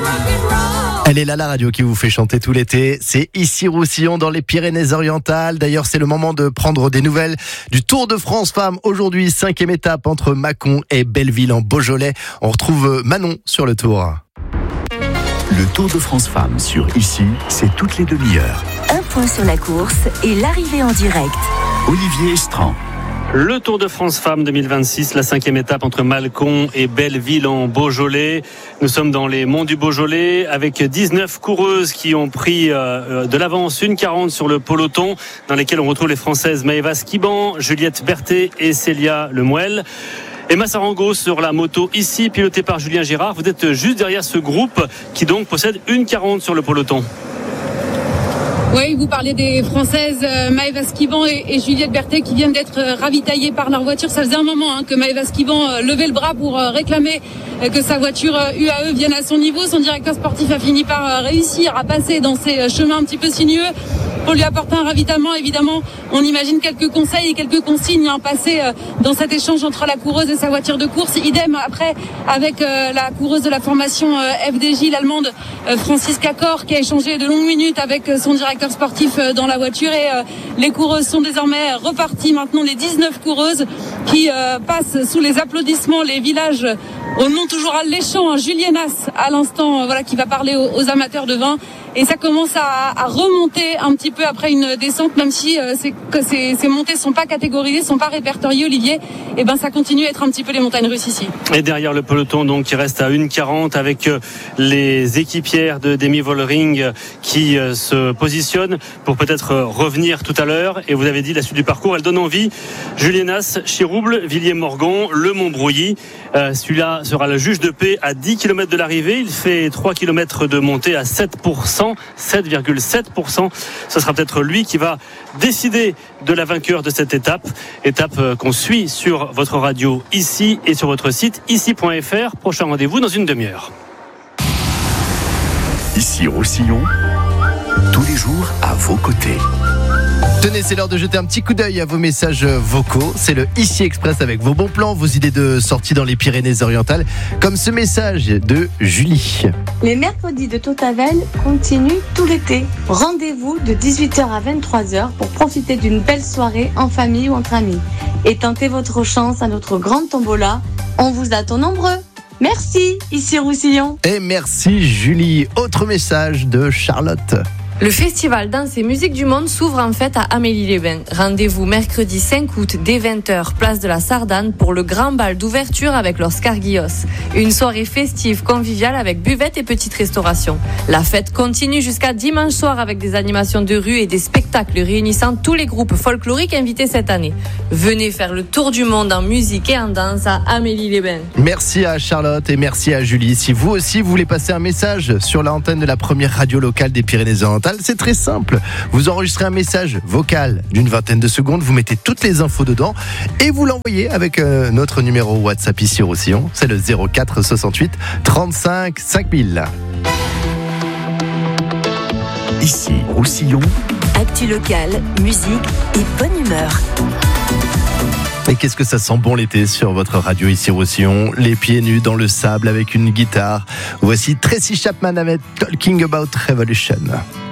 Elle est là, la radio qui vous fait chanter tout l'été. C'est ici Roussillon dans les Pyrénées-Orientales. D'ailleurs, c'est le moment de prendre des nouvelles du Tour de France Femmes. Aujourd'hui, 5e étape entre Mâcon et Belleville en Beaujolais. On retrouve Manon sur le tour. Le Tour de France Femmes sur Ici, c'est toutes les demi-heures. Un point sur la course et l'arrivée en direct. Olivier Estran. Le Tour de France Femmes 2026, la 5e étape entre Mâcon et Belleville en Beaujolais. Nous sommes dans les monts du Beaujolais avec 19 coureuses qui ont pris de l'avance, 1,40 sur le peloton, dans lesquelles on retrouve les Françaises Maëva Skiban, Juliette Berthet et Célia Lemuel. Emma Sarango sur la moto ici, pilotée par Julien Girard. Vous êtes juste derrière ce groupe qui donc possède 1,40 sur le peloton. Oui, vous parlez des Françaises Maëva Skiban et Juliette Berthet qui viennent d'être ravitaillées par leur voiture. Ça faisait un moment que Maëva Skiban levait le bras pour réclamer que sa voiture UAE vienne à son niveau. Son directeur sportif a fini par réussir à passer dans ces chemins un petit peu sinueux pour lui apporter un ravitaillement. Évidemment, on imagine quelques conseils et quelques consignes passées dans cet échange entre la coureuse et sa voiture de course. Idem après avec la coureuse de la formation FDJ, l'allemande Franziska Kor, qui a échangé de longues minutes avec son directeur sportif dans la voiture. Et les coureuses sont désormais reparties. Maintenant, les 19 coureuses qui passent sous les applaudissements les villages au nom toujours alléchant, Julienas à l'instant, qui va parler aux amateurs de vin. Et ça commence à remonter un petit peu après une descente, même si ces montées sont pas catégorisées, sont pas répertoriées, Olivier. Et ça continue à être un petit peu les montagnes russes ici. Et derrière le peloton, donc, qui reste à 1,40 avec les équipières de Demi Vollering qui se positionnent pour peut-être revenir tout à l'heure. Et vous avez dit la suite du parcours, elle donne envie. Julienas, Chirouble, Villiers-Morgon, Le Montbrouilly. Celui-là sera le juge de paix à 10 km de l'arrivée. Il fait 3 km de montée à 7%, 7,7%. Ce sera peut-être lui qui va décider de la vainqueur de cette étape. Étape qu'on suit sur votre radio ici et sur votre site ici.fr. Prochain rendez-vous dans une demi-heure. Ici Roussillon, tous les jours à vos côtés. Tenez, c'est l'heure de jeter un petit coup d'œil à vos messages vocaux. C'est le Ici Express avec vos bons plans, vos idées de sortie dans les Pyrénées-Orientales. Comme ce message de Julie. Les mercredis de Totavel continuent tout l'été. Rendez-vous de 18h à 23h pour profiter d'une belle soirée en famille ou entre amis. Et tentez votre chance à notre grande tombola. On vous attend nombreux. Merci, ici Roussillon. Et merci Julie. Autre message de Charlotte. Le festival Danse et Musique du Monde s'ouvre en fait à Amélie-les-Bains. Rendez-vous mercredi 5 août dès 20h, place de la Sardane, pour le grand bal d'ouverture avec los Carguillos. Une soirée festive, conviviale avec buvette et petite restauration. La fête continue jusqu'à dimanche soir avec des animations de rue et des spectacles réunissant tous les groupes folkloriques invités cette année. Venez faire le tour du monde en musique et en danse à Amélie-les-Bains. Merci à Charlotte et merci à Julie. Si vous aussi vous voulez passer un message sur l'antenne de la première radio locale des Pyrénées-Orientales, c'est très simple. Vous enregistrez un message vocal d'une vingtaine de secondes, vous mettez toutes les infos dedans et vous l'envoyez avec notre numéro WhatsApp ici au Roussillon. C'est le 04 68 35 5000. Ici Roussillon. Actu locale, musique et bonne humeur. Et qu'est-ce que ça sent bon l'été sur votre radio ici Roussillon, les pieds nus dans le sable avec une guitare. Voici Tracy Chapman avec Talking About Revolution.